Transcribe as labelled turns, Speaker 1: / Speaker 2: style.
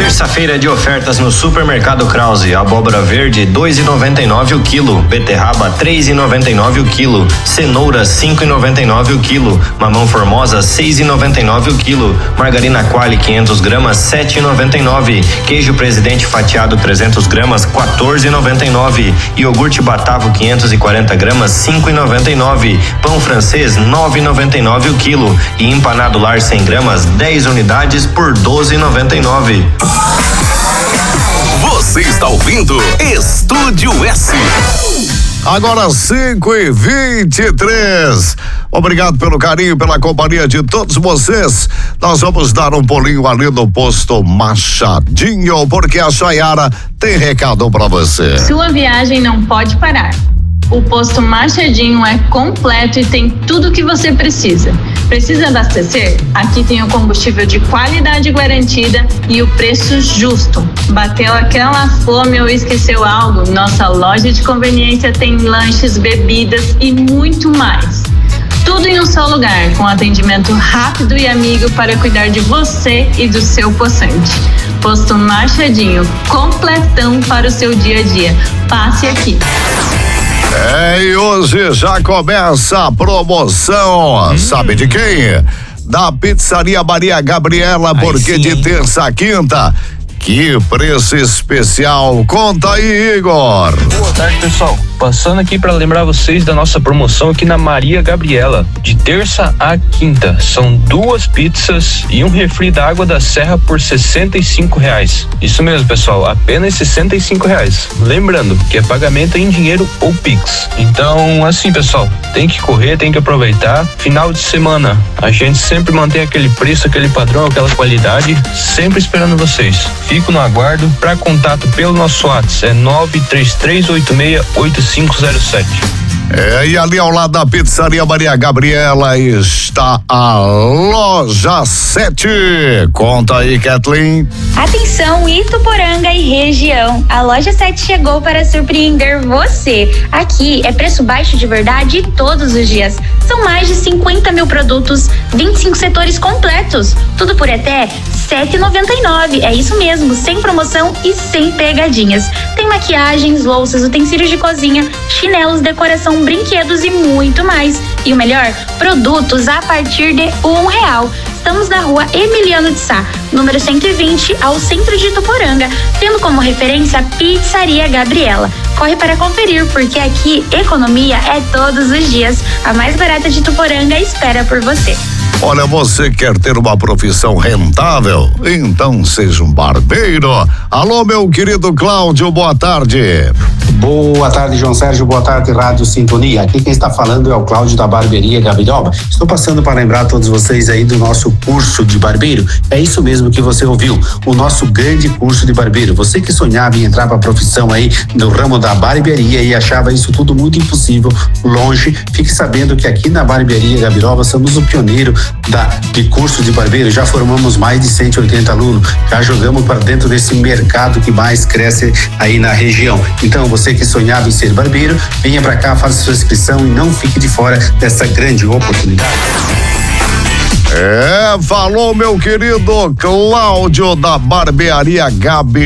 Speaker 1: Terça-feira de ofertas no Supermercado Krause. Abóbora verde 2,99 o quilo, beterraba 3,99 o quilo, cenoura 5,99 o quilo, mamão formosa 6,99 o quilo, margarina Qualy 500 gramas 7,99, queijo Presidente fatiado 300 gramas 14,99, iogurte Batavo 540 gramas 5,99, pão francês 9,99 o quilo e empanado lar 100 gramas 10 unidades por 12,99.
Speaker 2: Você está ouvindo Estúdio S.
Speaker 3: Agora 5h23. Obrigado pelo carinho, pela companhia de todos vocês. Nós vamos dar um pulinho ali no posto Machadinho, porque a Chayara tem recado pra você.
Speaker 4: Sua viagem não pode parar. O posto Machadinho é completo e tem tudo o que você precisa. Precisa abastecer? Aqui tem o combustível de qualidade garantida e o preço justo. Bateu aquela fome ou esqueceu algo? Nossa loja de conveniência tem lanches, bebidas e muito mais. Tudo em um só lugar, com atendimento rápido e amigo para cuidar de você e do seu possante. Posto Machadinho, completão para o seu dia a dia. Passe aqui.
Speaker 3: E hoje já começa a promoção, sabe de quem? Da Pizzaria Maria Gabriela, porque de terça a quinta, que preço especial. Conta aí, Igor.
Speaker 5: Boa tarde, pessoal. Passando aqui para lembrar vocês da nossa promoção aqui na Maria Gabriela, de terça a quinta. São 2 pizzas e um refri da Água da Serra por R$65. Isso mesmo, pessoal, apenas R$65. Lembrando que é pagamento em dinheiro ou Pix. Então, assim, pessoal, tem que correr, tem que aproveitar. Final de semana, a gente sempre mantém aquele preço, aquele padrão, aquela qualidade, sempre esperando vocês. Fico no aguardo. Para contato pelo nosso WhatsApp é 933868507.
Speaker 3: E ali ao lado da Pizzaria Maria Gabriela está a Loja 7. Conta aí, Kathleen.
Speaker 6: Atenção, Ituporanga e região. A Loja 7 chegou para surpreender você. Aqui é preço baixo de verdade todos os dias. São mais de 50 mil produtos, 25 setores completos. Tudo por até R$7,99. É isso mesmo, sem promoção e sem pegadinhas. Tem maquiagens, louças, utensílios de cozinha, chinelos, decoração, brinquedos e muito mais. E o melhor, produtos a partir de R$1. Estamos na rua Emiliano de Sá, número 120, ao centro de Ituporanga, tendo como referência a Pizzaria Gabriela. Corre para conferir, porque aqui economia é todos os dias. A mais barata de Ituporanga espera por você.
Speaker 3: Olha, você quer ter uma profissão rentável? Então seja um barbeiro. Alô, meu querido Cláudio, boa tarde.
Speaker 7: Boa tarde, João Sérgio, boa tarde, Rádio Sintonia. Aqui quem está falando é o Cláudio da Barbearia Gabiroba. Estou passando para lembrar todos vocês aí do nosso curso de barbeiro. É isso mesmo que você ouviu, o nosso grande curso de barbeiro. Você que sonhava em entrar para a profissão aí no ramo da barbearia e achava isso tudo muito impossível, longe, fique sabendo que aqui na Barbearia Gabiroba somos o pioneiro de curso de barbeiro. Já formamos mais de 180 alunos, já jogamos para dentro desse mercado que mais cresce aí na região. Então, você que sonhava em ser barbeiro, venha para cá, faça sua inscrição e não fique de fora dessa grande oportunidade.
Speaker 3: Falou, meu querido Cláudio da Barbearia Gabi.